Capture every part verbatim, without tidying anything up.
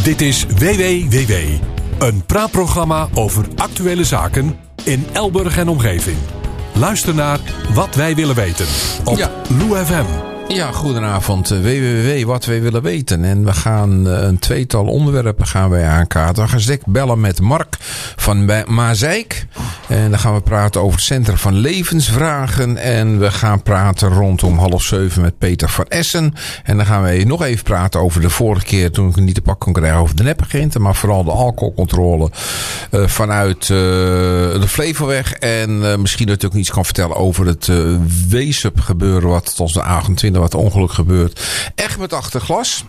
Dit is W W W W, een praatprogramma over actuele zaken in Elburg en omgeving. Luister naar Wat Wij Willen Weten op ja. Lou F M. Ja, goedenavond. W W W W, wat wij willen weten. En we gaan een tweetal onderwerpen gaan wij aankaarten. We gaan direct bellen met Mark van Maazeik. En dan gaan we praten over het Centrum van Levensvragen. En we gaan praten rondom half zeven met Peter van Essen. En dan gaan we nog even praten over de vorige keer toen ik niet te pak kon krijgen over de nepagenten. Maar vooral de alcoholcontrole uh, vanuit uh, de Flevoweg. En uh, misschien dat ik ook iets kan vertellen over het uh, Weesup gebeuren wat tot de achtentwintig wat ongeluk gebeurt. Egbert achter glas.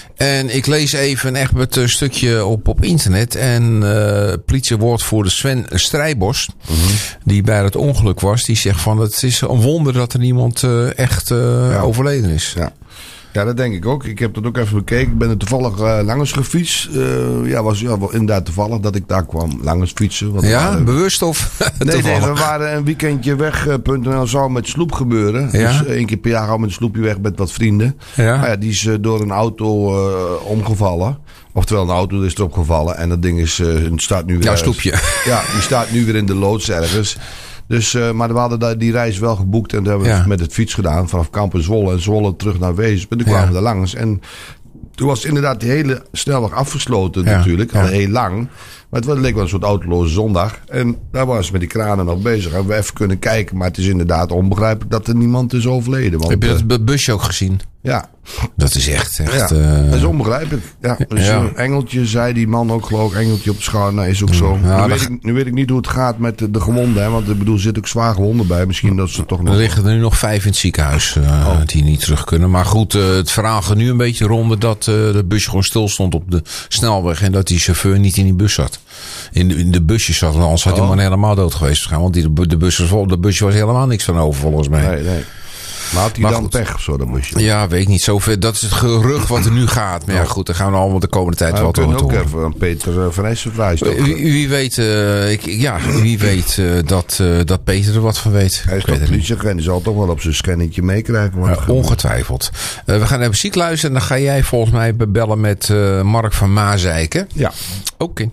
En ik lees even Egbert een stukje op, op internet. En uh, politiewoordvoerder Sven Strijbos, mm-hmm. die bij het ongeluk was, die zegt van het is een wonder dat er niemand uh, echt uh, ja. overleden is. Ja. Ja, dat denk ik ook. Ik heb dat ook even bekeken. Ik ben er toevallig uh, langs gefietst. Uh, ja, was ja, wel inderdaad toevallig dat ik daar kwam langs fietsen. Want ja, waren... bewust of nee, nee, we waren een weekendje weg. Uh, punt N L zou met sloep gebeuren. Ja? Dus één keer per jaar gaan we met een sloepje weg met wat vrienden. Ja. Maar ja, die is uh, door een auto uh, omgevallen. Oftewel, een auto is erop gevallen. En dat ding is, uh, staat nu weer... Ja, sloepje. Ja, die staat nu weer in de loods ergens. Dus, uh, maar we hadden die reis wel geboekt en dat hebben we ja. met het fiets gedaan. Vanaf Kampen Zwolle en Zwolle terug naar Weesp. En toen kwamen ja. we er langs. En toen was inderdaad die hele snelweg afgesloten ja. natuurlijk. Ja. Al heel lang. Maar het leek wel een soort autoloze zondag. En daar waren ze met die kranen nog bezig. Hebben we even kunnen kijken. Maar het is inderdaad onbegrijpelijk dat er niemand is overleden. Want, heb je dat uh, busje ook gezien? Ja. Dat is echt... echt ja, uh... dat is onbegrijpelijk. Ja, dus ja. een engeltje, zei die man ook geloof ik. Engeltje op de schouder. Nou, is ook zo. Ja, nu, weet ik, nu weet ik niet hoe het gaat met de, de gewonden. Hè, want ik bedoel, er zitten ook zwaar gewonden bij. Misschien dat ze toch nog... Er liggen er nu nog vijf in het ziekenhuis uh, oh. die niet terug kunnen. Maar goed, uh, het verhaal gaat nu een beetje ronden dat uh, de bus gewoon stil stond op de snelweg. En dat die chauffeur niet in die bus zat. In de, in de busjes zat. Anders had hij oh. man helemaal dood geweest. Want die, de, bus was vol, de busje was helemaal niks van over volgens mij. Nee, nee. Maar had hij maar dan goed. Pech of zo, dat busje? Ja, weet ik niet. Zoveel, dat is het gerucht wat er nu gaat. Maar ja, goed, dan gaan we allemaal de komende tijd wel te horen. We kunnen ook even aan Peter van Essen vragen. Wie, wie weet, uh, ik, ja, wie weet uh, dat, uh, dat Peter er wat van weet. Hij is toch politieagent, die zal toch wel op zijn scannetje meekrijgen. Uh, ongetwijfeld. Uh, we gaan naar muziek luisteren en dan ga jij volgens mij bellen met uh, Mark van Maazeik. Ja. Oké. Okay.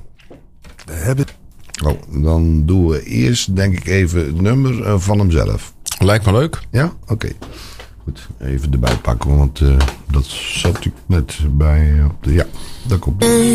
We hebben... Oh, dan doen we eerst, denk ik, even het nummer uh, van hemzelf. Lijkt me leuk. Ja? Oké. Okay. Goed, even erbij pakken, want uh, dat zat ik net bij... Uh, de, ja, daar komt